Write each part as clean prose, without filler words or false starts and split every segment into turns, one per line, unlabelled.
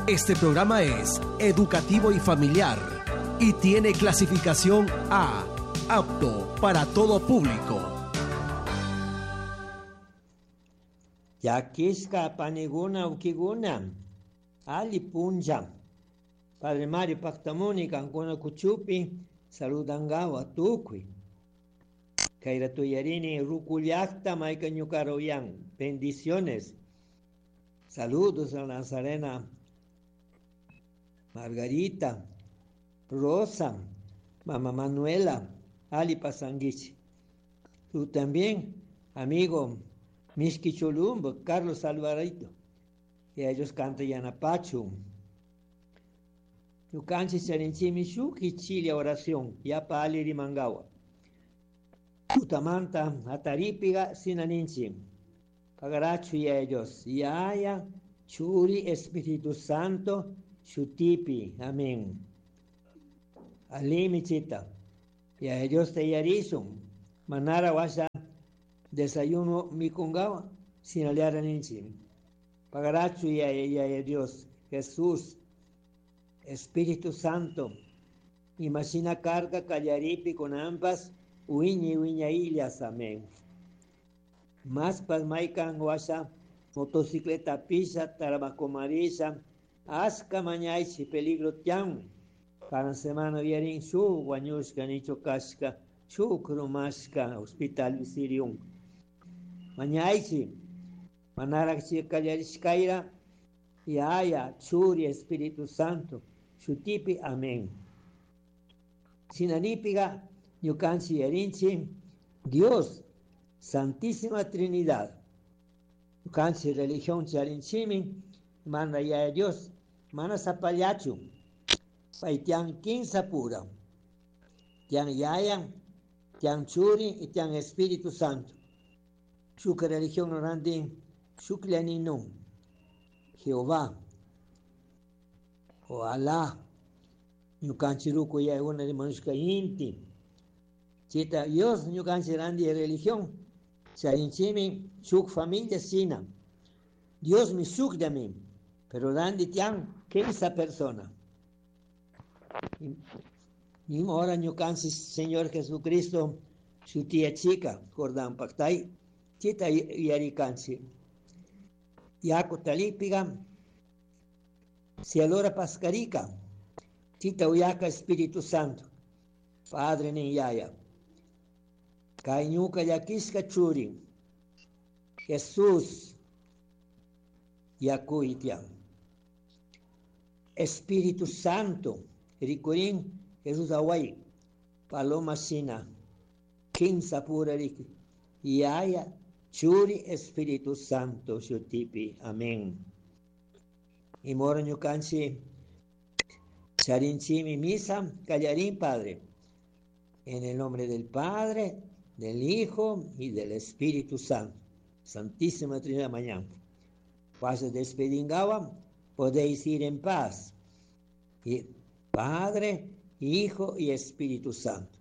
Este programa es educativo y familiar y tiene clasificación A, apto para todo público.
Yaquisca paniguna ukiguna, ali punja. Padre Mario Pactamuni, Cancuna Cuchupi, saludangawa tukui. Kaira tuyarini, ruculiacta, maica ñucaroyan. Bendiciones. Saludos a Nazarena, Margarita, Rosa, Mamá Manuela, Ali Pasanguichi. Tú también, amigo Mishki Cholumbo, Carlos Alvarito. Y ellos cantan Yanapachu. Yo canto Serenchimi Shuki Chile oración, ya pa Ali Rimangawa. Tutamanta, Ataripiga, Sinaninchi. Pagarachu y ellos, Yaya, Churi, Espíritu Santo, Shutipi, amén. Alimichita, y a ellos te yarizum, Manara washa, desayuno mikungawa, sin aliar ninchi. Pagarachu y a Dios, Jesús, Espíritu Santo, imagina carga, callaripi con ambas, uiña illas, amén. Más pasmaikan washa, motocicleta pisa, tarabacomarisa, asca mañaichi, peligro tiam. Cada semana vierin su, guanyushka, nicho casca, su crumashka, hospital visirium. Mañaichi, manarachi callarishkaira, y haya, churi, Espíritu Santo, shutipi, amén. Sinanipiga, yukanchi erinchi, Dios, Santísima Trinidad. Yukanchi religión charinchimi, manda ya a Dios, mana sapayachu, paitian quinza pura, tian yaya, tian churi y tian Espíritu Santo. Shuka religión orandi, shuklianinu, Jehová, o Alá, yukanchi ruku ya una de manushka inti, chita Dios yukanchi randi religión, charinchimi, shuk familia sina, Dios mi shuk de mí, pero randi tian quinza persona. Y ahora yukanchi Señor Jesucristo, su tía chica, Jordán Pactay, chita yarikanchi. Yaco talipiga, Cielora Pascarica, chita uyaca Espíritu Santo, Padre ni yaya. Kaiñuca yaquisca churi, Jesús, yacuitian. Espíritu Santo, ricurín, Jesús Aguay, Paloma Sina, quinza pura riqui, yaya, churi, Espíritu Santo, shutipi, amén. Y mora ñucanchi, charinchimi misa, callarín, Padre, en el nombre del Padre, del Hijo y del Espíritu Santo. Santísima Trinidad mañana. Pase despedingawa, podéis ir en paz. Y Padre, Hijo y Espíritu Santo.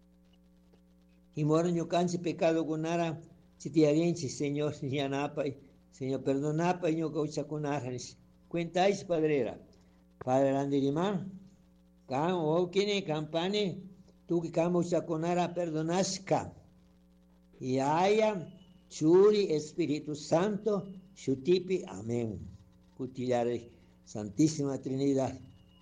Y mora ñucanchi pecado gunara, chitiarinchi, Señor, yanapa, Señor, perdonapa y ñucaucha kunaranis. Cuentáis, Padrera. Padre Randirimán, can okini, campani, tú que caucha kunara perdonasca. Y haya, churi, Espíritu Santo, shutipi, amén. Cutillare, Santísima Trinidad.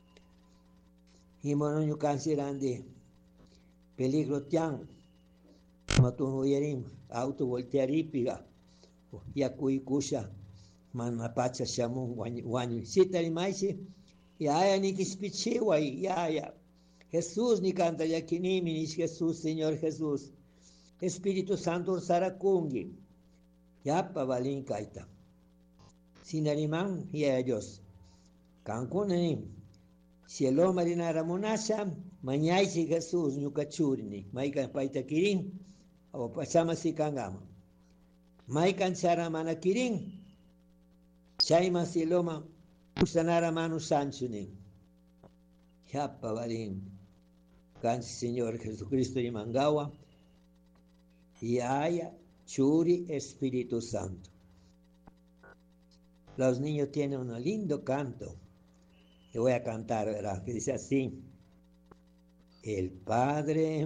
Y mono cancerandi, peligro tian, matuno yerim, auto voltearipiga, yacuicucha, manapacha shamun, guanyu, sitari maisi, ya ni kispichiwa, ya. Jesús ni canta yakinimi, ni Jesús, Señor Jesús. Espíritu Santo Sarakungi, Yapa Balin Kaita. Sinarimán y a Dios. Cancunanim, Cielo Marinara Monasha, Mañaisi Jesús, Nucachurini, Maikan Paitakirin, o Pachama Sikangama. Maikan Charamana Kirin, Chaima Siloma, Usanara Manu Sanchunin. Yapa Balin, Cansi Señor Jesucristo y Mangawa. Y haya Churi Espíritu Santo. Los niños tienen un lindo canto. Le voy a cantar, ¿verdad? Que dice así. El padre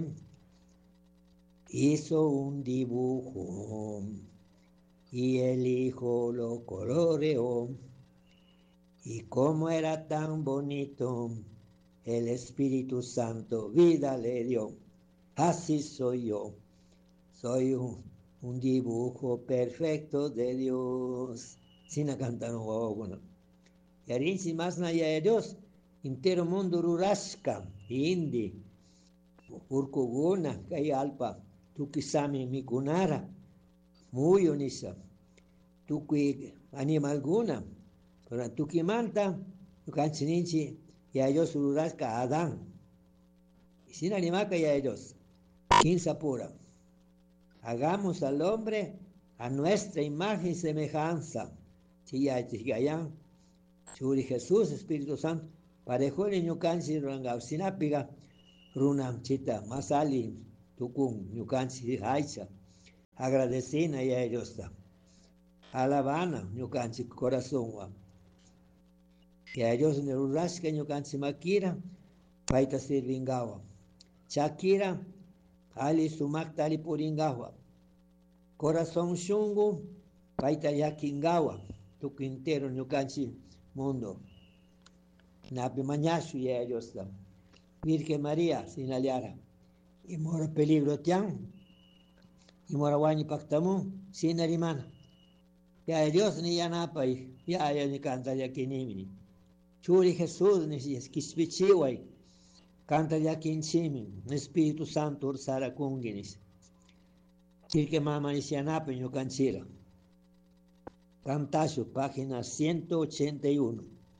hizo un dibujo y el hijo lo coloreó. Y como era tan bonito, el Espíritu Santo vida le dio. Así soy yo. Soy un dibujo perfecto de Dios. Sin cantar bueno. Y arinsi más naya de Dios, entero mundo rurasca, indi, urkuguna, kaya alpa, tukisami mikunara, muy onisa, tuki animal guna, pero tukimanta, tukanchininchi, y a Dios rurasca Adán. Y sin animaca ya ellos, quinza pura. Hagamos al hombre a nuestra imagen y semejanza. Chiyayán, Churi Jesús, Espíritu Santo, parejo el ñucanchi rangausinapiga, runam chita, masali, tukun, ñucanchi haicha. Agradecina y a ellos. Alabana, ñucanchi corazón. Y a ellos en el urrasca, ñucanchi makira, paita sirvingawa. Chakira, ali sumaktali puringawa. Corazón shungu, paita yakingawa, tu quintero ñucanchi mundo. Napi mañashu ya ellos. Virgen María, sinaliara. Y mora peligro tian. Y mora guani pactamu, sinarimana. Ya Dios ni ya napai, ya ni canta yakinimi. Churi Jesús ni kispichiwai. Canta yakinchimi, Espíritu Santo ursara kunginis. Chirke mama ni sianape ñu canchila. Cantacio, página 181.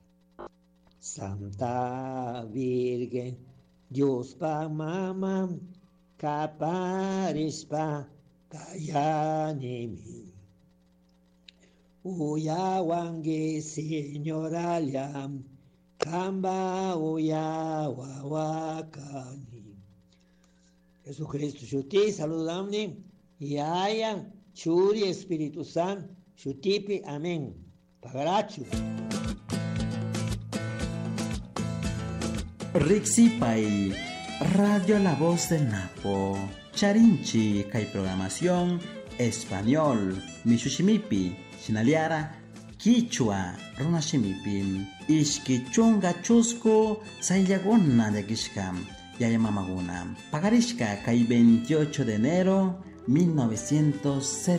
Santa Virgen, Dios pa mama, caparis pa kayanimi. Uyawangi señoralia, kamba uyawawakani. Jesucristo, Shuti, saludamni, Yaya, Churi, Espíritu Santo, Shutipi, amén. Pagarachu.
Rixipai, Radio La Voz del Napo, Charinchi, Kai Programación, Español, Mishushimipi, Sinaliara, Quichua, Runashimipi, Ishkichunga Chusco, Sayagona de Kishkam, Yayamamaguna, Pagarishka, Kai 28 de enero, 1970.